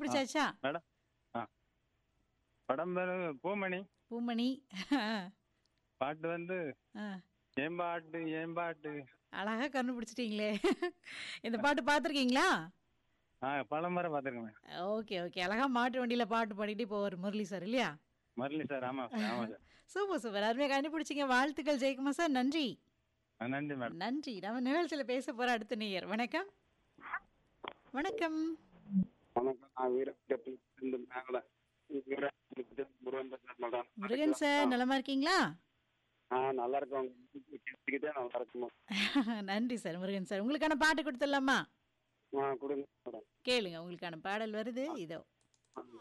ஆ கண்டுபிடிச்சாச்சா? Madam. ஆ படம் பேரு பூமணி. பூமணி. ஆ, பாட்டு வந்து ஆ. ஏம்பாட்டு ஏம்பாட்டு. அழகா கண்டுபிடிச்சிட்டீங்களே! இந்த பாட்டு பார்த்துருக்கீங்களா? படம் வர பார்த்துருக்கேன். Okay, okay. அழகா மாட்டு வண்டியில பாட்டு பாடிட்டே போவாரு முரளி சார் இல்லையா? முரளி சார். ஆமா சார், ஆமா சார். Super, super. அருமையா கண்டுபிடிச்சீங்க. வாழ்த்துக்கள் ஜெயக்குமார் சார். நன்றி. நன்றி மேடம். நன்றி. நம்ம நிகழ்ச்சியில பேச போற அடுத்த நேயர். வணக்கம். வணக்கம். வணக்கம். நான் வீரப்பட்டிருந்து மேகலை. முருகன் பேசுறேன் மேடம். முருகன் சார் நலமா இருக்கீங்களா? நல்லா இருக்கோம். கேட்டுக்கிட்டே நல்லா இருக்குமா? நன்றி சார் முருகன் சார். உங்களுக்கான பாட்டு குடுத்துடலாமா? கொடுங்க மேடம். கேளுங்க. உங்களுக்கான பாடல் வருது. இதோ.